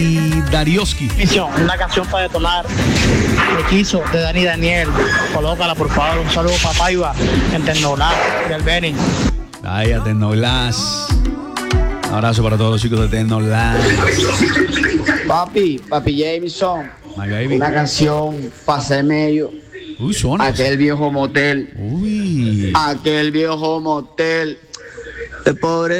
Darioski. Una canción para detonar. Me quiso de Dani Daniel. Colócala, por favor. Un saludo para Paiva en Tecnolás del Beni. Ay, a Tecnolás. Un abrazo para todos los chicos de Tecnolás. Papi Jameson. My baby. Una canción pase medio. Uy, suena. Aquel viejo motel. Uy. Aquel viejo motel. De pobre